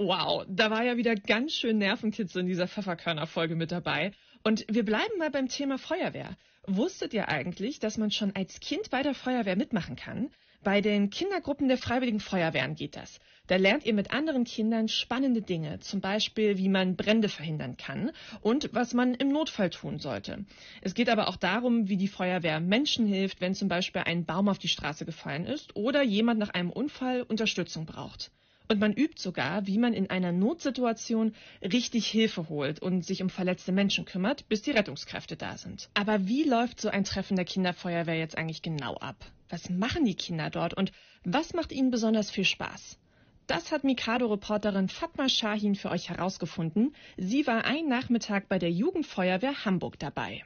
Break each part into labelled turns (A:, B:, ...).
A: Wow, da war ja wieder ganz schön Nervenkitzel in dieser Pfefferkörner-Folge mit dabei. Und wir bleiben mal beim Thema Feuerwehr. Wusstet ihr eigentlich, dass man schon als Kind bei der Feuerwehr mitmachen kann? Bei den Kindergruppen der Freiwilligen Feuerwehren geht das. Da lernt ihr mit anderen Kindern spannende Dinge, zum Beispiel, wie man Brände verhindern kann und was man im Notfall tun sollte. Es geht aber auch darum, wie die Feuerwehr Menschen hilft, wenn zum Beispiel ein Baum auf die Straße gefallen ist oder jemand nach einem Unfall Unterstützung braucht. Und man übt sogar, wie man in einer Notsituation richtig Hilfe holt und sich um verletzte Menschen kümmert, bis die Rettungskräfte da sind. Aber wie läuft so ein Treffen der Kinderfeuerwehr jetzt eigentlich genau ab? Was machen die Kinder dort und was macht ihnen besonders viel Spaß? Das hat Mikado-Reporterin Fatma Shahin für euch herausgefunden. Sie war einen Nachmittag bei der Jugendfeuerwehr Hamburg dabei.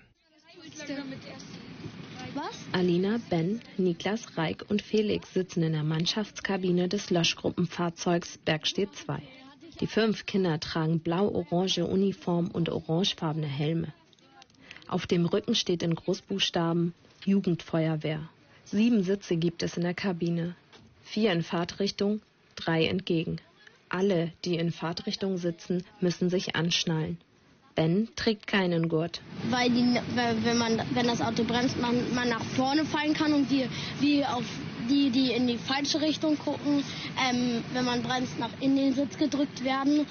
B: Alina, Ben, Niklas, Raik und Felix sitzen in der Mannschaftskabine des Löschgruppenfahrzeugs Bergstedt 2. Die 5 Kinder tragen blau-orange Uniform und orangefarbene Helme. Auf dem Rücken steht in Großbuchstaben Jugendfeuerwehr. 7 Sitze gibt es in der Kabine. 4 in Fahrtrichtung, 3 entgegen. Alle, die in Fahrtrichtung sitzen, müssen sich anschnallen. Ben trägt keinen Gurt.
C: Weil wenn das Auto bremst, man nach vorne fallen kann und die in die falsche Richtung gucken, wenn man bremst, in den Sitz gedrückt werden.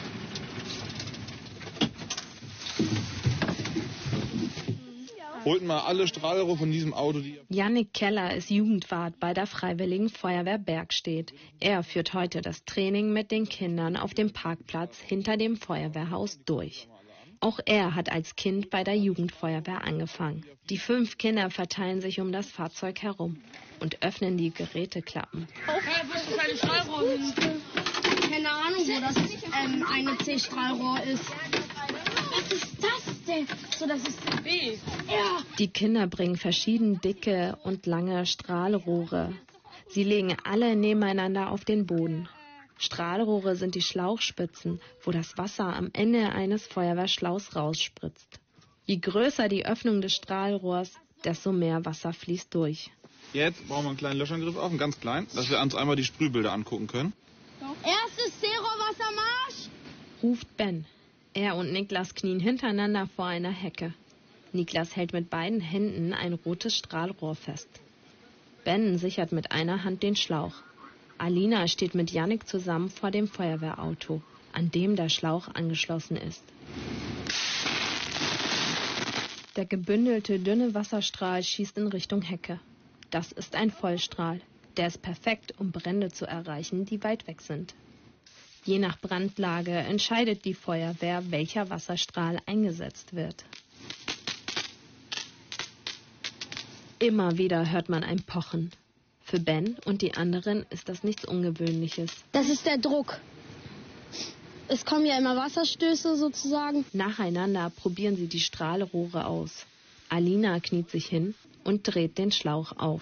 D: Holt mal alle Strahlrohre von diesem Auto.
B: Jannik Keller ist Jugendwart bei der Freiwilligen Feuerwehr Bergstedt. Er führt heute das Training mit den Kindern auf dem Parkplatz hinter dem Feuerwehrhaus durch. Auch er hat als Kind bei der Jugendfeuerwehr angefangen. Die 5 Kinder verteilen sich um das Fahrzeug herum und öffnen die Geräteklappen.
C: Wo ist eine Strahlrohr hin? Keine Ahnung, wo das eine C-Strahlrohr ist. Was ist das denn? So, das ist B. Ja.
B: Die Kinder bringen verschieden dicke und lange Strahlrohre. Sie legen alle nebeneinander auf den Boden. Strahlrohre sind die Schlauchspitzen, wo das Wasser am Ende eines Feuerwehrschlauchs rausspritzt. Je größer die Öffnung des Strahlrohrs, desto mehr Wasser fließt durch.
D: Jetzt brauchen wir einen kleinen Löschangriff auf, einen ganz kleinen, dass wir uns einmal die Sprühbilder angucken können.
C: Erstes C-Rohrwassermarsch!
B: Ruft Ben. Er und Niklas knien hintereinander vor einer Hecke. Niklas hält mit beiden Händen ein rotes Strahlrohr fest. Ben sichert mit einer Hand den Schlauch. Alina steht mit Jannik zusammen vor dem Feuerwehrauto, an dem der Schlauch angeschlossen ist. Der gebündelte, dünne Wasserstrahl schießt in Richtung Hecke. Das ist ein Vollstrahl. Der ist perfekt, um Brände zu erreichen, die weit weg sind. Je nach Brandlage entscheidet die Feuerwehr, welcher Wasserstrahl eingesetzt wird. Immer wieder hört man ein Pochen. Für Ben und die anderen ist das nichts Ungewöhnliches.
C: Das ist der Druck. Es kommen ja immer Wasserstöße sozusagen.
B: Nacheinander probieren sie die Strahlrohre aus. Alina kniet sich hin und dreht den Schlauch auf.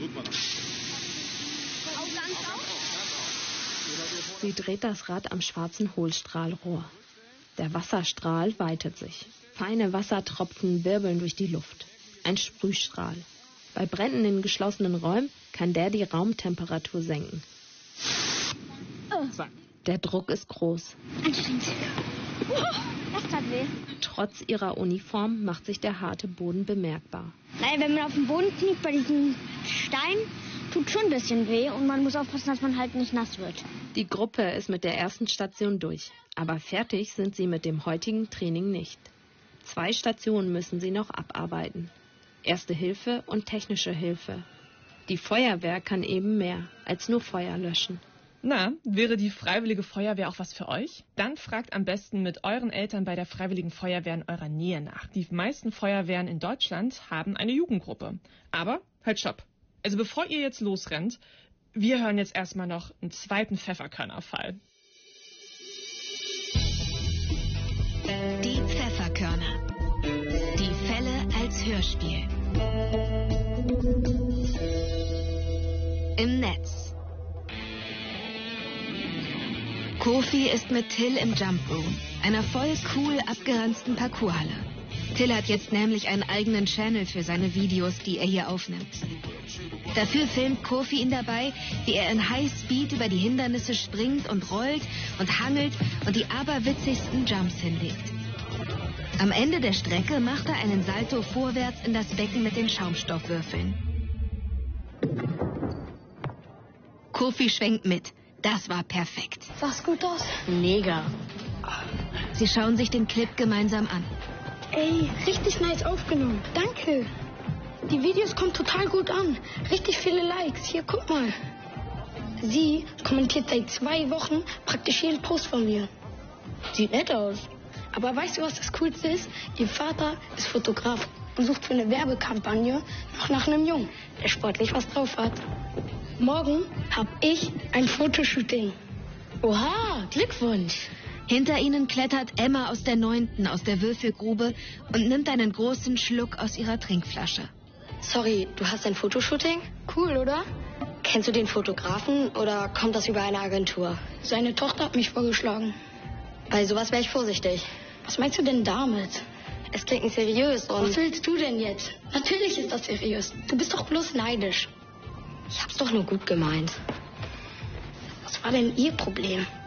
B: Sie dreht das Rad am schwarzen Hohlstrahlrohr. Der Wasserstrahl weitet sich. Feine Wassertropfen wirbeln durch die Luft. Ein Sprühstrahl. Bei Bränden in geschlossenen Räumen kann der die Raumtemperatur senken. Der Druck ist groß.
C: Anstrengend. Das tat weh.
B: Trotz ihrer Uniform macht sich der harte Boden bemerkbar.
C: Naja, wenn man auf dem Boden kniet bei diesem Stein, tut schon ein bisschen weh und man muss aufpassen, dass man halt nicht nass wird.
B: Die Gruppe ist mit der ersten Station durch, aber fertig sind sie mit dem heutigen Training nicht. 2 Stationen müssen sie noch abarbeiten. Erste Hilfe und technische Hilfe. Die Feuerwehr kann eben mehr als nur Feuer löschen.
A: Na, wäre die Freiwillige Feuerwehr auch was für euch? Dann fragt am besten mit euren Eltern bei der Freiwilligen Feuerwehr in eurer Nähe nach. Die meisten Feuerwehren in Deutschland haben eine Jugendgruppe. Aber halt stopp. Also bevor ihr jetzt losrennt, wir hören jetzt erstmal noch einen zweiten Pfefferkörner-Fall.
E: Die Pfefferkörner. Die Fälle als Hörspiel. Im Netz. Kofi ist mit Till im Jump Room, einer voll cool abgeranzten Parkourhalle. Till hat jetzt nämlich einen eigenen Channel für seine Videos, die er hier aufnimmt. Dafür filmt Kofi ihn dabei, wie er in Highspeed über die Hindernisse springt und rollt und hangelt und die aberwitzigsten Jumps hinlegt. Am Ende der Strecke macht er einen Salto vorwärts in das Becken mit den Schaumstoffwürfeln. Kofi schwenkt mit. Das war perfekt.
C: Sah's gut aus?
B: Mega.
E: Sie schauen sich den Clip gemeinsam an.
C: Ey, richtig nice aufgenommen. Danke. Die Videos kommen total gut an. Richtig viele Likes. Hier, guck mal. Sie kommentiert seit 2 Wochen praktisch jeden Post von mir. Sieht nett aus. Aber weißt du, was das Coolste ist? Ihr Vater ist Fotograf und sucht für eine Werbekampagne noch nach einem Jungen, der sportlich was drauf hat. Morgen habe ich ein Fotoshooting.
B: Oha, Glückwunsch.
E: Hinter ihnen klettert Emma aus der 9. aus der Würfelgrube und nimmt einen großen Schluck aus ihrer Trinkflasche.
B: Sorry, du hast ein Fotoshooting?
C: Cool, oder?
B: Kennst du den Fotografen oder kommt das über eine Agentur?
C: Seine Tochter hat mich vorgeschlagen.
B: Bei sowas wäre ich vorsichtig.
C: Was meinst du denn damit?
B: Es klingt nicht seriös und...
C: Was willst du denn jetzt? Natürlich ist das seriös. Du bist doch bloß neidisch.
B: Ich hab's doch nur gut gemeint.
C: Was war denn Ihr Problem?